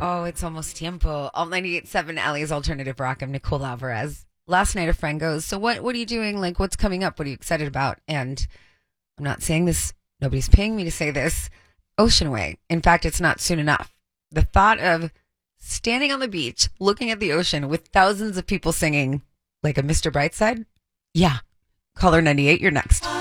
Oh, it's almost tiempo. All 98.7 Ali's Alternative Rock. I'm Nicole Alvarez. Last night a friend goes, so what are you doing? Like, what's coming up? What are you excited about? And I'm not saying this. Nobody's paying me to say this. Ocean Way. In fact, it's not soon enough. The thought of standing on the beach, looking at the ocean with thousands of people singing like a Mr. Brightside. Yeah. Caller 98, you're next.